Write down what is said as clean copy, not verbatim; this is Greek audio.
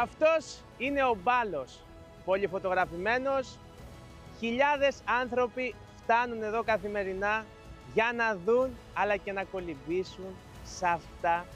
Αυτός είναι ο Μπάλος, πολύ φωτογραφημένος. Χιλιάδες άνθρωποι φτάνουν εδώ καθημερινά για να δουν αλλά και να κολυμπήσουν σε αυτά